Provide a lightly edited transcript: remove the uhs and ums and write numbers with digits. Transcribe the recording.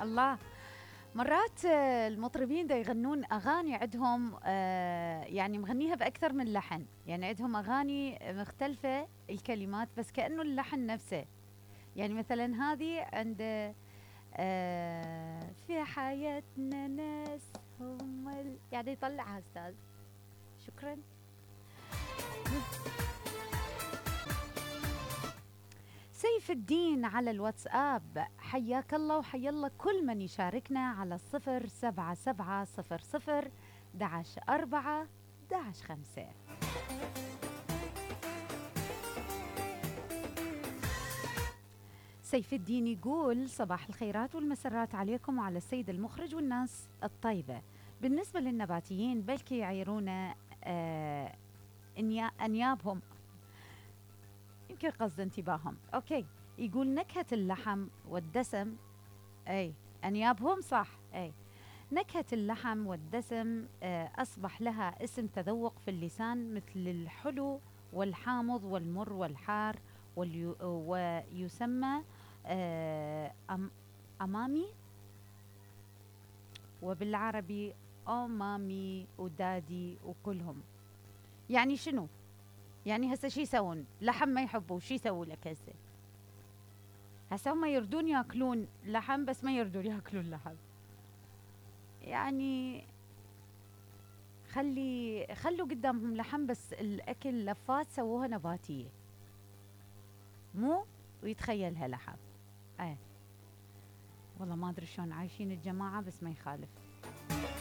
الله. مرات المطربين دا يغنون أغاني عندهم يعني مغنيها بأكثر من لحن، يعني عندهم أغاني مختلفة الكلمات بس كأنه اللحن نفسه. يعني مثلا هذه عند في حياتنا ناس هم يعني يطلعها أستاذ. شكرا. سيف الدين على الواتساب، حياك الله وحيا الله كل من يشاركنا على 07700 11 5. سيف الدين يقول صباح الخيرات والمسرات عليكم وعلى السيد المخرج والناس الطيبة. بالنسبة للنباتيين بلكي يعيرون أنيابهم، يمكن قصد انتباههم. أوكي. يقول نكهة اللحم والدسم، أي أنيابهم صح، أي نكهة اللحم والدسم أصبح لها اسم تذوق في اللسان مثل الحلو والحامض والمر والحار ويسمى أمامي، وبالعربي أمامي ودادي وكلهم. يعني شنو؟ يعني هسه شي يسوون؟ لحم ما يحبوا، شي يسووا لك هسه؟ هسه هم يردون ياكلون لحم بس ما يردون ياكلون لحم. يعني خلوا قدامهم لحم بس الأكل لفات سووها نباتية، مو ويتخيلها لحم. والله ما أدري شلون عايشين الجماعة بس ما يخالف.